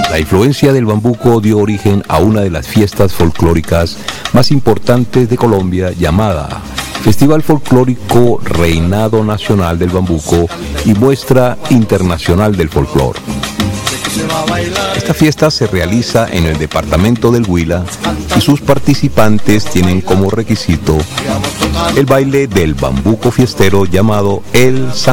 La influencia del bambuco dio origen a una de las fiestas folclóricas más importantes de Colombia, llamada Festival Folclórico Reinado Nacional del Bambuco y Muestra Internacional del Folclor. Esta fiesta se realiza en el departamento del Huila y sus participantes tienen como requisito el baile del bambuco fiestero llamado el